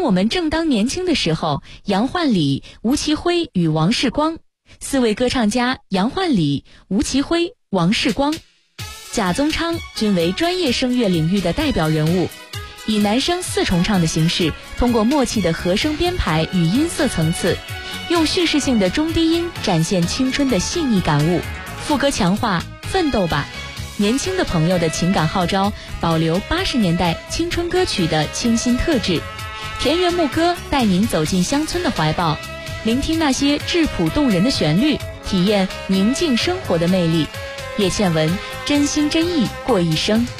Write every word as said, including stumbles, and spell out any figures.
我们正当年轻的时候，杨焕礼、吴奇辉与王世光，四位歌唱家杨焕礼、吴奇辉、王世光、贾宗昌均为专业声乐领域的代表人物，以男声四重唱的形式，通过默契的和声编排与音色层次，用叙事性的中低音展现青春的细腻感悟，副歌强化奋斗吧年轻的朋友的情感号召，保留八十年代青春歌曲的清新特质。田园牧歌带您走进乡村的怀抱，聆听那些质朴动人的旋律，体验宁静生活的魅力。叶倩文，真心真意过一生。